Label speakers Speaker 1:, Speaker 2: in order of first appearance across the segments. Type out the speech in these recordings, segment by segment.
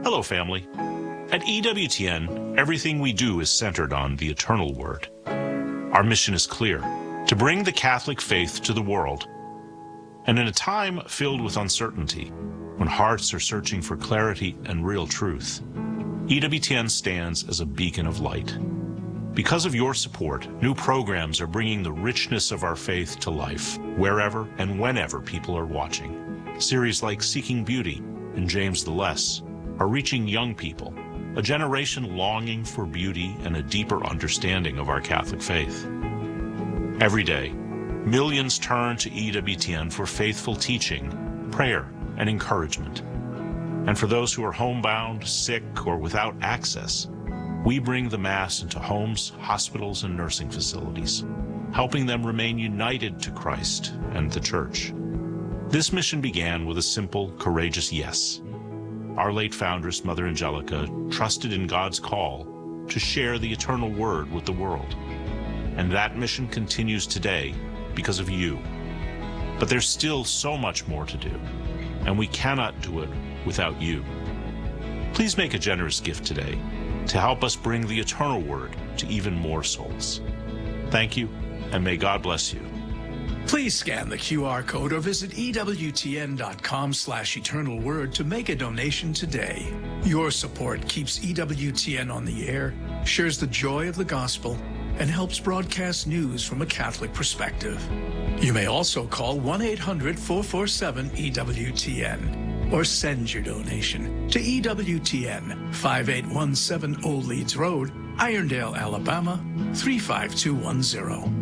Speaker 1: Hello, family. At EWTN, everything we do is centered on the eternal word. Our mission is clear: to bring the Catholic faith to the world. And in a time filled with uncertainty, when hearts are searching for clarity and real truth, EWTN stands as a beacon of light. Because of your support, new programs are bringing the richness of our faith to life, wherever and whenever people are watching. Series like Seeking Beauty and James the Less are reaching young people, a generation longing for beauty and a deeper understanding of our Catholic faith. Every day, millions turn to EWTN for faithful teaching, prayer, and encouragement. And for those who are homebound, sick, or without access, we bring the Mass into homes, hospitals, and nursing facilities, helping them remain united to Christ and the Church. This mission began with a simple, courageous yes. Our late foundress, Mother Angelica, trusted in God's call to share the eternal word with the world. And that mission continues today because of you. But there's still so much more to do, and we cannot do it without you. Please make a generous gift today to help us bring the eternal word to even more souls. Thank you, and may God bless you.
Speaker 2: Please scan the QR code or visit EWTN.com/eternalword to make a donation today. Your support keeps EWTN on the air, shares the joy of the gospel, and helps broadcast news from a Catholic perspective. You may also call 1-800-447-EWTN or send your donation to EWTN, 5817 Old Leeds Road, Irondale, Alabama, 35210.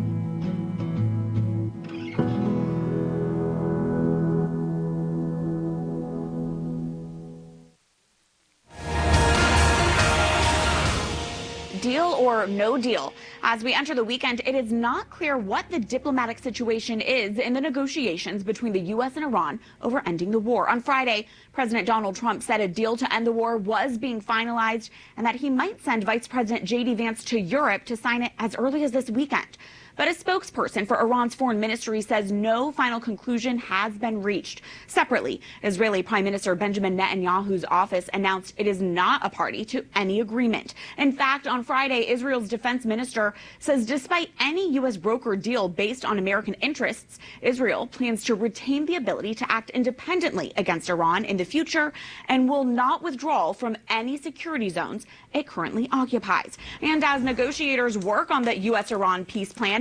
Speaker 3: Deal or no deal? As we enter the weekend, it is not clear what the diplomatic situation is in the negotiations between the U.S. and Iran over ending the war. On Friday, President Donald Trump said a deal to end the war was being finalized and that he might send Vice President J.D. Vance to Europe to sign it as early as this weekend. But a spokesperson for Iran's foreign ministry says no final conclusion has been reached. Separately, Israeli Prime Minister Benjamin Netanyahu's office announced it is not a party to any agreement. In fact, on Friday, Israel's defense minister says despite any U.S. brokered deal based on American interests, Israel plans to retain the ability to act independently against Iran in the future and will not withdraw from any security zones it currently occupies. And as negotiators work on the U.S.-Iran peace plan,